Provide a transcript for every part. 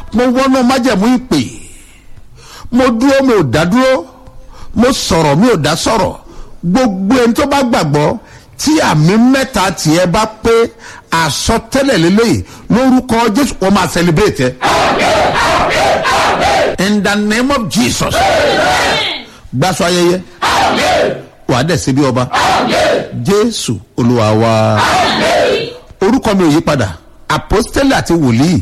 mo wọnú májẹ̀mú ìpè, mo dúró mi ò dá dúró, mo sọ̀rọ̀ mi ò dá sọ̀rọ̀. Gbogbo ẹni tó bá gbàgbọ́ tí àmì mẹ́ta tiẹ̀ bá pé àsọtẹ́lẹ̀ lélẹ́yìí lórúkọ Jésù wọ́n máa celebrate ẹ. In the name of Jesus. Gbàsọ ayẹyẹ. Wà á dẹ̀ ṣe bí ọba. Jésù Olúwa wa. Orúkọ mi ò yí padà. Apostoli àti wòlíì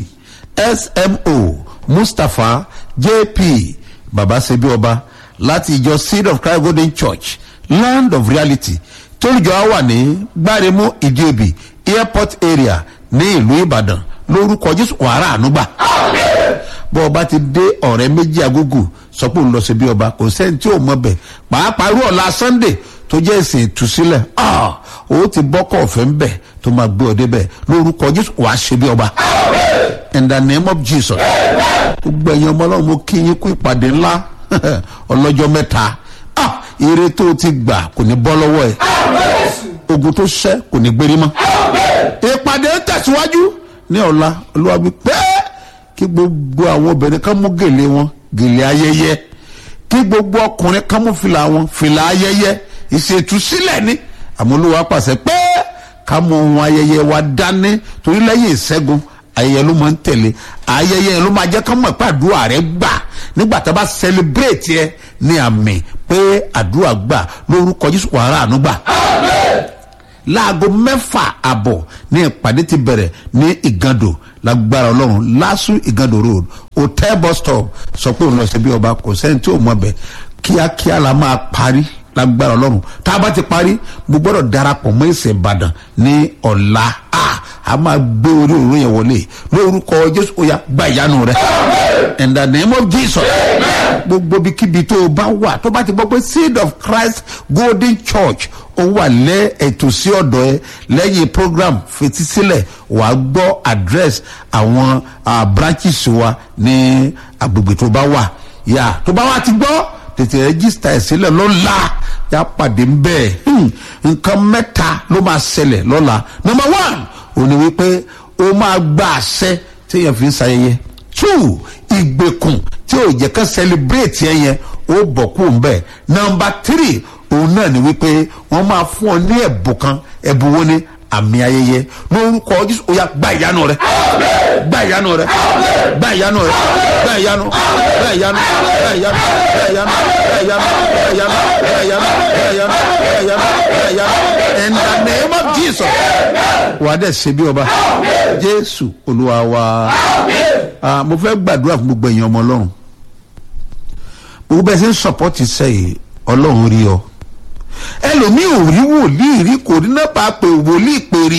SMO Mustapha JP Baba ṣe bí ọba láti ìjọ Seed of Christ Golden Church Land of Reality tólùjọ wà ní Gbáremú Ìdíòbí Airport area ní ìlú Ìbàdàn. Lórúkọ Jésù wàrà ànúgbà. Bọ́ ọba ti dé ọ̀rẹ́ méjì agógù sọ pé òun lọ sí bí ọba, kò sẹ́ni tí ò mọ̀ bẹ̀. Pàápàá irú ọ̀la Sunday tó jẹ́ ìsìn ìtúsílẹ̀ ó ti bọ́kọ̀ ọ̀fẹ́ ń bẹ̀ tó máa gbé ọdẹ bẹ̀. Lórúkọ Jésù wàá ṣe bí ọba. In the name of Jesus. Gbogbo ẹ̀yin ọmọ Ọlọ́run mo kí yín kú ìpàdé ńlá ọlọ́jọ́ mẹ́ta. Ire tó ti gbà kò ní bọ́ lọ́wọ́ ẹ̀. Ogun tó ṣẹ́ kò ní gbérí mọ́. Ìpàdé ń tẹ̀síwájú ní ọ̀la. Olúwa wí pé kí gbogbo àwọn obìnrin kan mú gèlè wọn, gèlè ayẹyẹ. Kí gbogbo ọkùnrin kan mú fìlà wọn, fìlà ayẹyẹ. Ìṣètúsílẹ̀ ni àmọ́ Olúwa pàṣẹ pé ká mú ohun ayẹyẹ wa dání torí lẹ́yìn ìṣẹ́gun ayẹyẹ ló máa ń tẹ̀lé. Ayẹyẹ ló máa jẹ́ ká mọ̀ pé àdúrà rẹ gbà nígbà tá a bá celebrate ẹ ní àmì pé àdúrà gbà. Lórúkọ Jésù wàrà àánú gbà. Láago 6:30 ní ìpàdé ti bẹ̀rẹ̀ ní Ìgàndò lágbára Ọlọ́run Lásù Ìgàndò road hotel bus stop. Sọ pé òun lọ sí bí ọba, kò sẹ́ni tí ò mọ̀ bẹ̀. Kíákíá la máa parí lágbára Ọlọ́run. Tá a bá ti parí mo gbọ́dọ̀ darapọ̀ mọ́ ìsìn Ìbàdàn ní ọ̀la. A máa gbé orí òru yẹn wọlé. Lórúkọ Jésù ó yá gba ìyanu rẹ. In the name of Jesus. Gbogbo bíkíbi tó o bá wà tó bá ti gbọ́ pé Seed of Christ Golden Church ó wà lẹ́ ètò sí ọ̀dọ̀ ẹ lẹ́yìn program fetísílẹ̀ wàá gbọ́ address àwọn branches wa ní agbègbè tó bá wà. Tó bá wà ti gbọ́ tètè rẹ́gísítà ẹ̀ sílẹ̀ lọ́la. Yà pàdé ń bẹ́ẹ̀. Nǹkan mẹ́ta ló máa ṣẹlẹ̀ lọ́la. Number 1 ó ní wípé ó máa gba àṣẹ téèyàn fi ń ṣayẹyẹ. 2 ìgbèkùn tí ò jẹ́ ká celebrate yẹn ó bọ̀ kú ń bẹ̀. Number 3 òun náà ni wípé wọ́n máa fún ọ ní ẹ̀bùn kan. Ẹ̀bùn wo ni? Àmì ayẹyẹ. Lórúkọ Jésù ó yá gba ìyanu rẹ. Gba ìyanu rẹ. Gba ìyanu rẹ. Gba ìyanu. Gba ìyanu. Gba ìyanu. Gba ìyanu. Gba ìyanu. Gba ìyanu. Gba ìyanu. Gba ìyanu. Gba ìyanu. Gba ìyanu. In the name of Jesus. Wà á dẹ̀ ṣe bí ọba. Jésù Olúwa wa. Mo fẹ́ gbàdúrà fún gbogbo èèyàn ọmọ Ọlọ́run. Gbogbo bẹ́ẹ̀ ṣe ń support sẹ́yìn Ọlọ́run rí ọ. Ẹlòmíì ò rí wòlíì rí, kò rí náà pa pé wòlíì pè rí.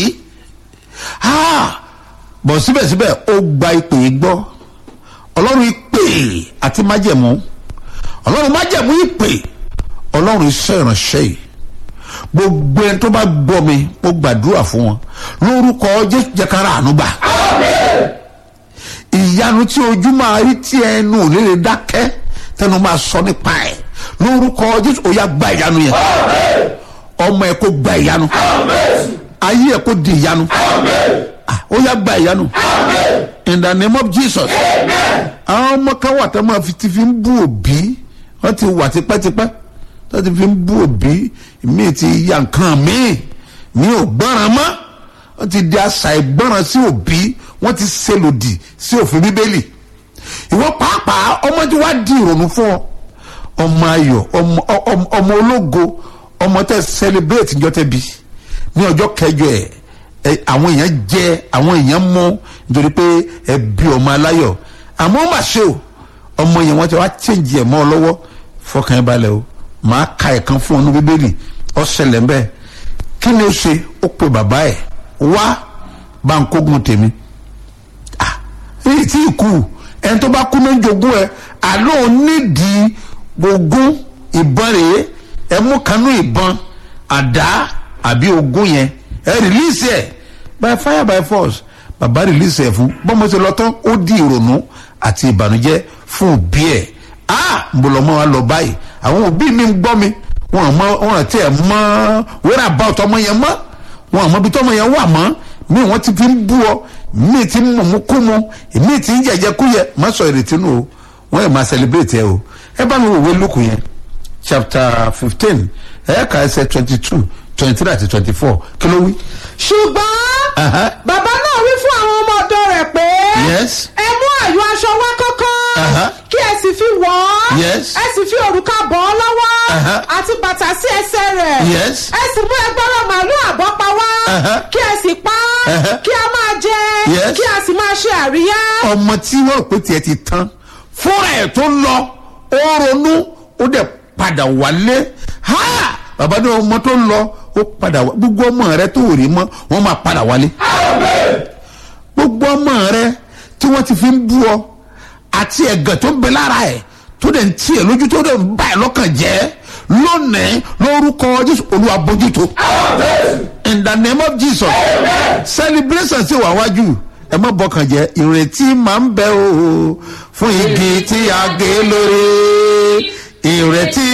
Bọ̀ síbẹ̀síbẹ̀ ó gba ìpè gbọ́. Ọlọ́run ìpè àti májẹ̀mú. Ọlọ́run májẹ̀mú ìpè. Ọlọ́run iṣẹ́ ìránṣẹ́ yìí. Gbogbo ẹni tó bá gbọ́ mi mo gbàdúrà fún wọn. Lórúkọ Jésù jẹ́ ká ráàánú gbà. Ìyanu tí ojú máa rí tí ẹnu ò lè dákẹ́ tẹnu máa sọ nípa ẹ̀. Lórúkọ Jésù ó yá gba ìyanu yẹn. Ọmọ ẹ kó gba ìyanu. Ayé ẹ kó di ìyanu. Ó yá gba ìyanu. In the name of Jesus. Àwọn ọmọ kan wà tó máa ti fi ń bú òbí. Wọ́n ti wà tipẹ́tipẹ́ tó ti fi ń bú òbí. Mi ti ya nǹkan mi ò gbọ́ràn mọ́. Wọ́n ti di àṣà ìgbọ́ràn sí òbí. Wọ́n ti ṣe lòdì sí òfin Bíbélì. Ìwọ pàápàá ọmọ tí wàá di ìrònú fún ọ. Ọmọ ayọ̀ ọmọ ológo ọmọ tẹ celebrate njọ tẹ bí ní ọjọ́ kẹjọ ẹ àwọn èèyàn jẹ àwọn èèyàn mọ nítorí pé ẹ bí ọmọ aláyọ̀ àmọ́ ó mà ṣe o ọmọ yẹn wọ́n ti wá change ẹ̀ mọ́ ọ lọ́wọ́ fọkàn ẹ balẹ̀ o màá ka ẹ̀kan fún ọnù Bíbélì ó ṣẹlẹ̀ ń bẹ́ẹ̀ kí ni ó ṣe ó pe bàbá ẹ̀ wá bá ń kógun tèmi èyí tí ì kú ẹni tó bá kú ní jogún ẹ àlọ́ nídìí ogún ìbọn rèé ẹ mú kanú ìbọn àdá àbí ogún yẹn ẹ release ẹ by fire by force bàbá release ẹ fún bọ́mọ ti lọ tán ó di ìrònú àti ìbànújẹ́ fún òbí ẹ nbọlọmọ wa lọ báyìí àwọn òbí mi ń gbọ́ mi wọn àti ẹ mọ wẹ́rẹ́ àbá ọ̀tọ̀ ọmọ yẹn mọ́ wọn àmọ́ bí tọ́mọ yẹn wà mọ́ mi wọ́n ti fi ń bú ọ mi ti mú kú mu mi ti ń jẹjẹ kú yẹ má sọ ìrètí nù o wọ́n yẹ máa celebrate ẹ o ẹ bá mi wòwe lókun yẹn chapter 15 ẹ̀ka ẹsẹ̀ 22 23 àti 24 kí ló wí. ṣùgbọ́n bàbá náà wí fún àwọn ọmọ ọ̀dọ̀ rẹ̀ pé ẹ mú àyò aṣọ wá kọ́kọ́ kí ẹ sì fi wọ̀ ọ́ ẹ sì fi òrùka bọ̀ ọ́ lọ́wọ́ àti bàtà sí ẹsẹ̀ rẹ̀ ẹ sì mú ẹgbẹ́rún màálù àbọ́pa wá kí ẹ sì pa kí a máa jẹ kí a sì máa ṣe àríyá. ọmọ tí wọ́n pè tiẹ̀ ti tán fúnra ẹ̀ tó lọ ó ronú ó dẹ̀ padà wálé bàbá ní ọmọ tó lọ ó padà wá gbogbo ọmọ rẹ tó rí mọ́ wọ́n máa padà wálé. gbogbo ọmọ rẹ tí wọ́n ti fi ń bú ọ àti ẹ̀gàn tó ń bẹ lára ẹ̀ tó dẹ̀ ń tiẹ̀ lójú tó dẹ̀ ń bá ẹ̀ lọ́kàn jẹ́ lónìí lórúkọ Jésù Olúwa bójútó. in the name of Jesus celebration ṣe wà wájú ẹ má bọkàn jẹ́ ìrètí máa ń bẹ o fún igi tí a gé lórí ìrètí